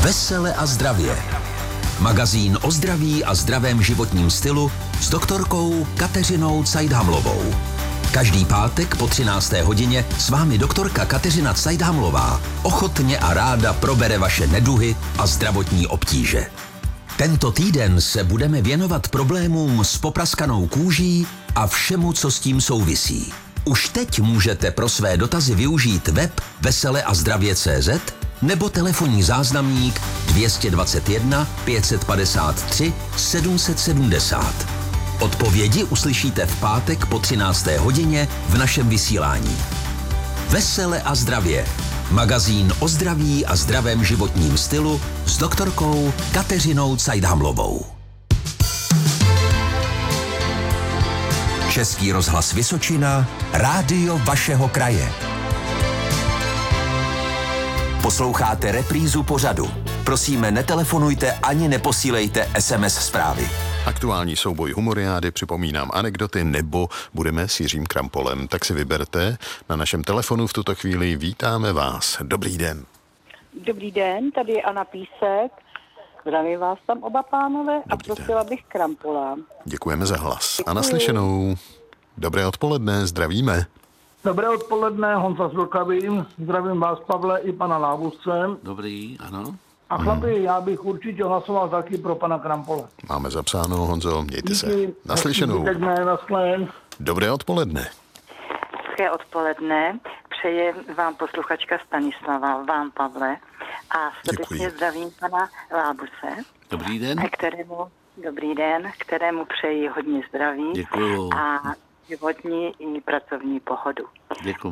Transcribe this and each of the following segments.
Vesele a zdravě. Magazín o zdraví a zdravém životním stylu s doktorkou Kateřinou Cajdhamlovou. Každý pátek po 13. hodině s vámi doktorka Kateřina Cajdhamlová ochotně a ráda probere vaše neduhy a zdravotní obtíže. Tento týden se budeme věnovat problémům s popraskanou kůží a všemu, co s tím souvisí. Už teď můžete pro své dotazy využít web veseleazdravě.cz nebo telefonní záznamník 221 553 770. Odpovědi uslyšíte v pátek po 13. hodině v našem vysílání. Vesele a zdravě. Magazín o zdraví a zdravém životním stylu s doktorkou Kateřinou Cajdhamlovou. Český rozhlas Vysočina, rádio vašeho kraje. Posloucháte reprízu pořadu. Prosíme, netelefonujte ani neposílejte SMS zprávy. Aktuální souboj humoriády, připomínám anekdoty, nebo budeme s Jiřím Krampolem. Tak si vyberte. Na našem telefonu v tuto chvíli vítáme vás. Dobrý den. Dobrý den, tady je Anna Písek. Zdravím vás tam oba pánové a prosila bych Krampola. Děkujeme za hlas. A naslyšenou. Dobré odpoledne, zdravíme. Dobré odpoledne, Honza z Vlkavým. Zdravím vás, Pavle, i pana Lábusce. Dobrý, ano. A chlapi, já bych určitě hlasoval taky pro pana Krampola. Máme zapsáno, Honzo, mějte se. Díky. Naslyšenou. Dobré odpoledne. Hezké odpoledne. Přeje vám posluchačka Stanislava, vám, Pavle. A srdečně zdravím pana Lábuse. Dobrý den. Kterému přeji hodně zdraví. Děkuju. A životní i pracovní pohodu. Děkuju.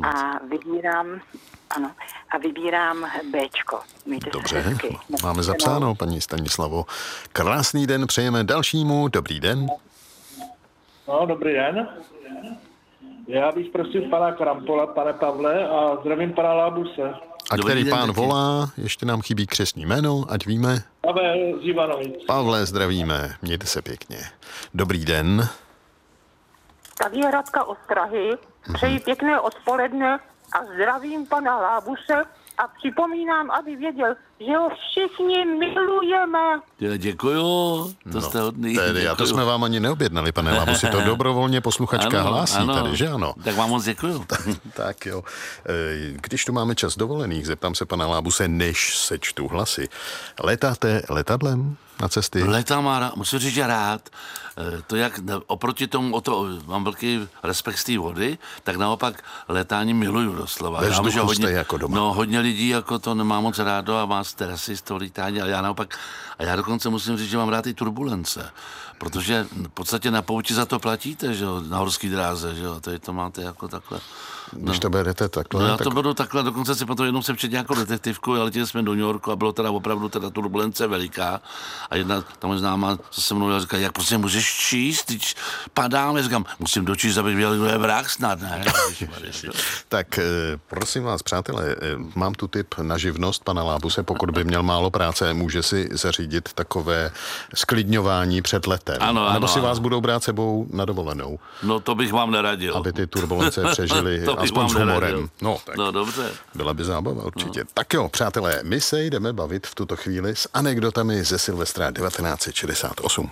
A vybírám Bčko. Mějte Dobře, se hezky. máme zapsáno, paní Stanislavo. Krásný den přejeme dalšímu. Dobrý den. No, dobrý den. Já bych prosil pana Krampola, pane Pavle, a zdravím pana Lábuse. A Dobrý který den, pán taky. volá, ještě nám chybí křestní jméno, ať víme. Pavel z Ivanovic. Pavle, zdravíme, mějte se pěkně. Dobrý den. Tady je Radka od Prahy. Přeji pěkné odpoledne a zdravím pana Lábuse a připomínám, aby věděl, že ho všichni milujeme. Děkuju, to jste hodný. Tedy, a to jsme vám ani neobjednali, pane Lábu, si to dobrovolně posluchačka hlásí tady, že ano? Tak vám moc děkuju. Tak jo. Když tu máme čas dovolených, zeptám se pana Lábuse, než sečtu hlasy. Letáte letadlem na cesty? Letám, musím říct, že rád. To jak oproti tomu, mám velký respekt z té vody, tak naopak letání miluju doslova. Ve Já vím, že vzduchu jste jako doma. No, hodně lidí jako to nemá moc rádo a má terasy z toho lítání, ale já naopak, a já dokonce musím říct, že mám rád i turbulence, protože v podstatě na pouti za to platíte, že jo, na horský dráze, že jo, tady to máte jako takhle. Když to berete takhle, No já tak... to beru takhle, dokonce si potom jednou jsem četl nějakou detektivku, ale letěli jsme do New Yorku a bylo teda opravdu teda turbulence veliká a jedna tam známá se mnou říká, jak prostě můžeš číst, teď padáme, říkám, musím dočíst, abych věděl, kdo je vrah snad, ne? Tak prosím vás, přátelé, mám tu tip na živnost pana Lábuse, pokud by měl málo práce, může si zařídit takové sklidňování před letem. Ano, Nebo si vás budou brát sebou na dovolenou. No to bych vám neradil. Aby ty turbulence přežili To bych aspoň vám s humorem. neradil. No, tak No dobře. byla by zábava určitě. No. Tak jo, přátelé, my se jdeme bavit v tuto chvíli s anekdotami ze Silvestra 1968.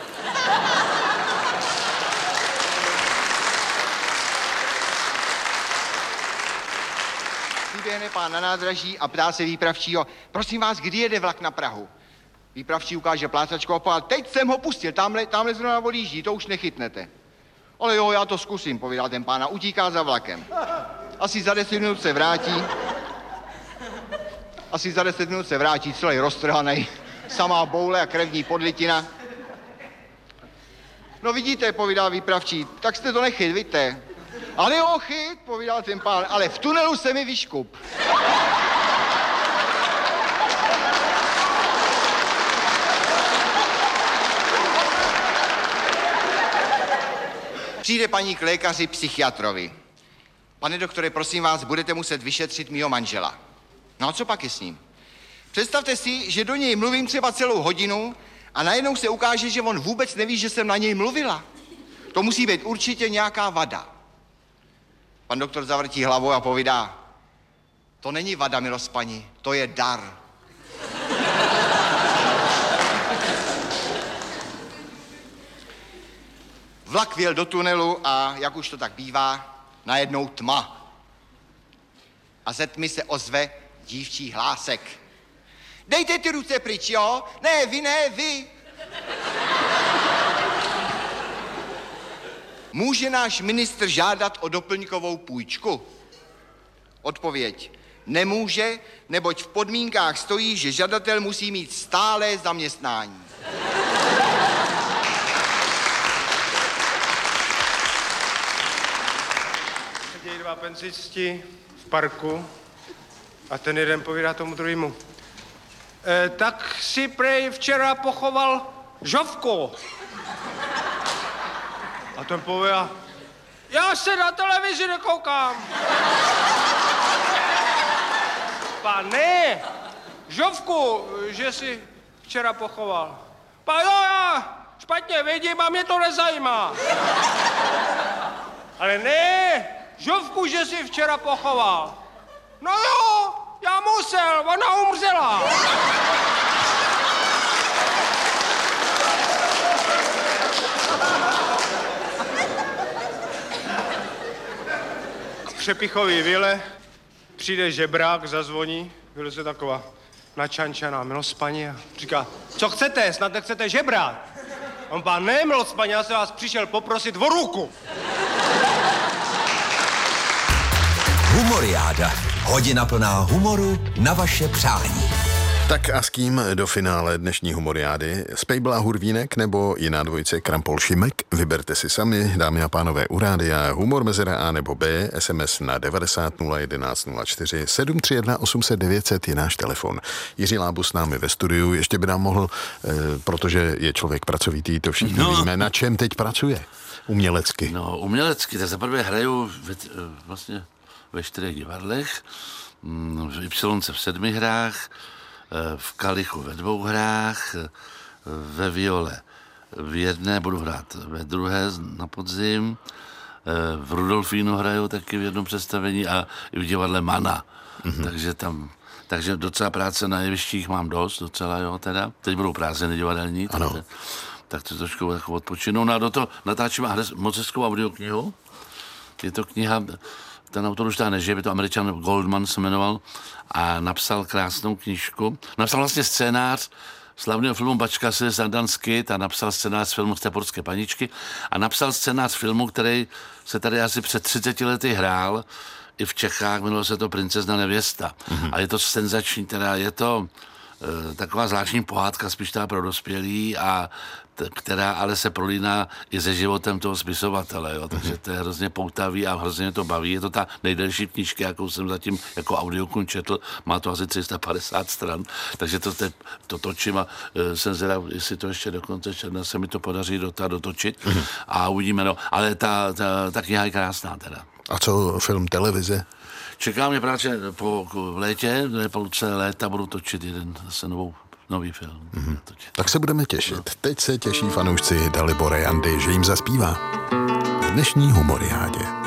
Vyběhne pán na nádraží a ptá se výpravčího, prosím vás, kdy jede vlak na Prahu? Výpravčí ukáže plácačku a teď jsem ho pustil, tamhle zrovna odjíždí, to už nechytnete. Ale jo, já to zkusím, povídá ten pán a utíká za vlakem. Asi za 10 minut se vrátí, celý roztrhanej, samá boule a krevní podlitina. No vidíte, povídá výpravčí, tak jste to nechyt, vidíte. Ale jo, chyt, povídal ten pán, ale v tunelu se mi vyškup. Přijde paní k lékaři psychiatrovi. Pane doktore, prosím vás, budete muset vyšetřit mýho manžela. No a co pak je s ním? Představte si, že do něj mluvím třeba celou hodinu a najednou se ukáže, že on vůbec neví, že jsem na něj mluvila. To musí být určitě nějaká vada. Pan doktor zavrtí hlavou a povídá, to není vada, milost paní, to je dar. Vlak vjel do tunelu a, jak už to tak bývá, najednou tma. A ze tmy se ozve dívčí hlásek. Dejte ty ruce pryč, jo? Ne, vy. Může náš ministr žádat o doplňkovou půjčku? Odpověď. Nemůže, neboť v podmínkách stojí, že žadatel musí mít stálé zaměstnání. Sedějí dva penzisti v parku a ten jeden povídá tomu druhému. Tak si prej včera pochoval žovku. A ten povídá, já se na televizi nekoukám. Pane, žovku, že jsi včera pochoval. Jo, já špatně vidím a mě to nezajímá. Ale ne, žovku, že jsi včera pochoval. No jo, já musel, ona umřela. K přepichový vile přijde žebrák, zazvoní, vyleze taková načančaná milospaní a říká, co chcete, snad nechcete žebrát? On pán, ne, milospaní, já se vás přišel poprosit o ruku. Humoriáda. Hodina plná humoru na vaše přání. Tak a s kým do finále dnešní humoriády? Spejbla Hurvínek nebo jiná dvojice Krampol Šimek? Vyberte si sami, dámy a pánové, u rádia humor mezera A nebo B, SMS na 90 011 04 731 800 900 je náš telefon. Jiří Lábus s námi ve studiu, ještě by nám mohl, protože je člověk pracovitý, to všichni víme, na čem teď pracuje? Umělecky. No, umělecky, tak zaprvé hraju vlastně ve 4 divadlech, v Ypsilonce v 7 hrách, v Kalichu ve 2 hrách, ve Viole v 1, budu hrát ve 2 na podzim, v Rudolfínu hraju taky v 1 představení a i v divadle Mana. Takže docela práce na jevištích mám dost, docela jo teda. Teď budou prázdniny divadelní, tak to trošku jako odpočinu. No a do toho natáčím moc hezkou audioknihu. Je to kniha, ten autor už tady nežije, by to Američan Goldman se jmenoval a napsal krásnou knížku. Napsal vlastně scénář slavného filmu Bačka se Sandansky, a napsal scénář filmu Steporské paničky a napsal scénář filmu, který se tady asi před 30 lety hrál i v Čechách, jmenovalo se to Princezna nevěsta. A je to senzační, teda je to taková zvláštní pohádka, spíš teda pro dospělí, a která ale se prolíná i se životem toho spisovatele, jo? Takže to je hrozně poutavý a hrozně to baví. Je to ta nejdelší knížka, jakou jsem zatím jako audiokun četl, má to asi 350 stran, takže to točím a jsem zvědav, jestli to ještě do konce června se mi to podaří dotočit a uvidíme, no. Ale ta kniha je krásná teda. A co film, televize? Čeká mě právě v létě, po celé léta budu točit zase nový film. Tak se budeme těšit. Teď se těší fanoušci Dalibora Jandy, že jim zaspívá v dnešní humoriádě.